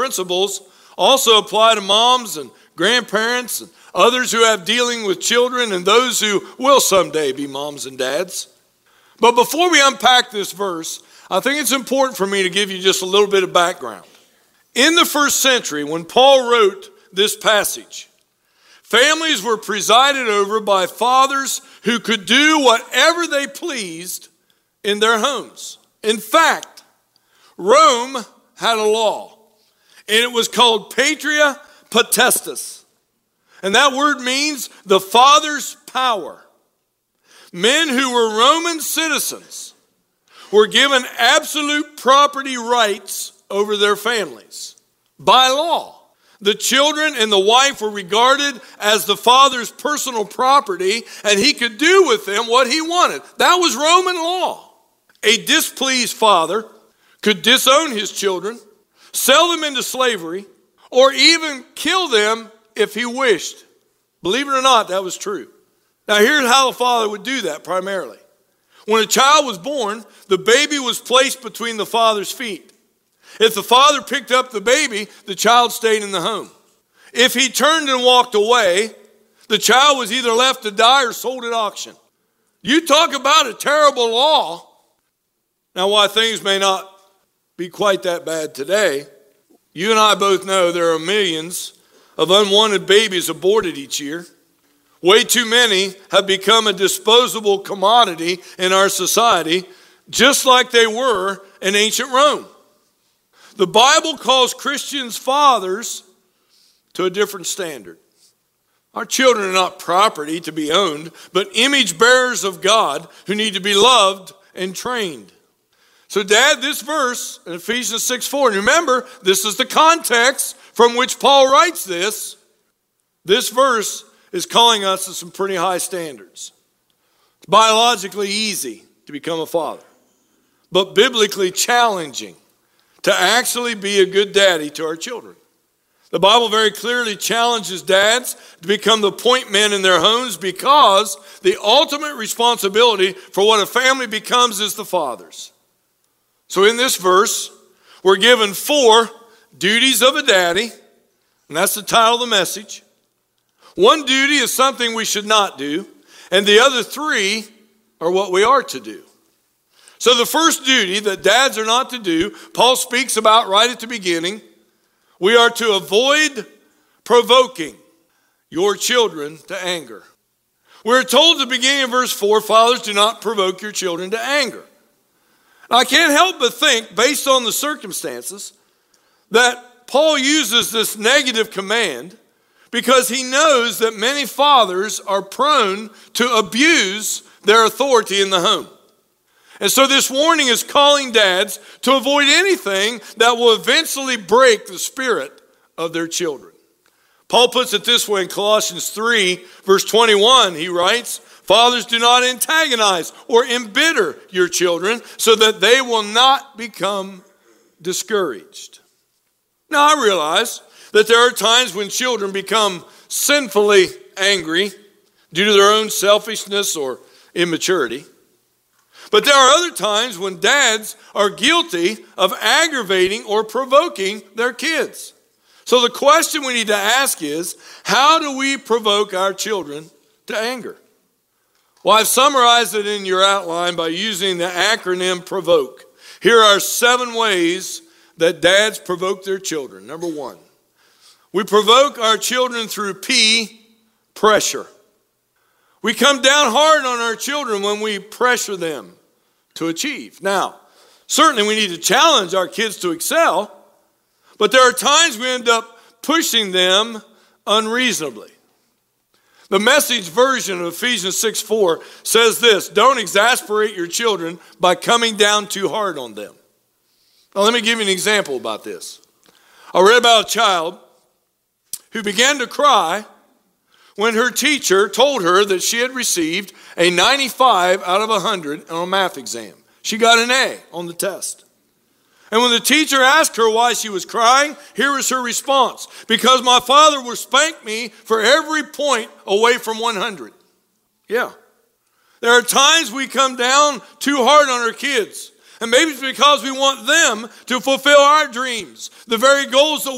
principles also apply to moms and grandparents and others who have dealing with children and those who will someday be moms and dads. But before we unpack this verse, I think it's important for me to give you just a little bit of background. In the first century, when Paul wrote this passage, families were presided over by fathers who could do whatever they pleased in their homes. In fact, Rome had a law, and it was called Patria Potestas. And that word means the father's power. Men who were Roman citizens were given absolute property rights over their families by law. The children and the wife were regarded as the father's personal property, and he could do with them what he wanted. That was Roman law. A displeased father could disown his children, sell them into slavery, or even kill them if he wished. Believe it or not, that was true. Now here's how the father would do that primarily. When a child was born, the baby was placed between the father's feet. If the father picked up the baby, the child stayed in the home. If he turned and walked away, the child was either left to die or sold at auction. You talk about a terrible law. Now, while things may not be quite that bad today, you and I both know there are millions of unwanted babies aborted each year. Way too many have become a disposable commodity in our society, just like they were in ancient Rome. The Bible calls Christians fathers to a different standard. Our children are not property to be owned, but image bearers of God who need to be loved and trained. So, Dad, this verse in Ephesians 6:4, and remember, this is the context from which Paul writes this. This verse is calling us to some pretty high standards. It's biologically easy to become a father, but biblically challenging to actually be a good daddy to our children. The Bible very clearly challenges dads to become the point men in their homes because the ultimate responsibility for what a family becomes is the father's. So in this verse, we're given 4 duties of a daddy, and that's the title of the message. 1 duty is something we should not do, and the other 3 are what we are to do. So the first duty that dads are not to do, Paul speaks about right at the beginning. We are to avoid provoking your children to anger. We're told at the beginning of verse 4, fathers, do not provoke your children to anger. Now, I can't help but think, based on the circumstances, that Paul uses this negative command because he knows that many fathers are prone to abuse their authority in the home. And so this warning is calling dads to avoid anything that will eventually break the spirit of their children. Paul puts it this way in Colossians 3, verse 21. He writes, fathers, do not antagonize or embitter your children so that they will not become discouraged. Now, I realize that there are times when children become sinfully angry due to their own selfishness or immaturity. But there are other times when dads are guilty of aggravating or provoking their kids. So the question we need to ask is, how do we provoke our children to anger? Well, I've summarized it in your outline by using the acronym PROVOKE. Here are 7 ways that dads provoke their children. Number 1, we provoke our children through P, pressure. We come down hard on our children when we pressure them to achieve. Now, certainly we need to challenge our kids to excel, but there are times we end up pushing them unreasonably. The Message version of Ephesians 6:4 says this, don't exasperate your children by coming down too hard on them. Now let me give you an example about this. I read about a child who began to cry when her teacher told her that she had received a 95 out of 100 on a math exam. She got an A on the test. And when the teacher asked her why she was crying, here was her response. Because my father would spank me for every point away from 100. Yeah. There are times we come down too hard on our kids. And maybe it's because we want them to fulfill our dreams, the very goals that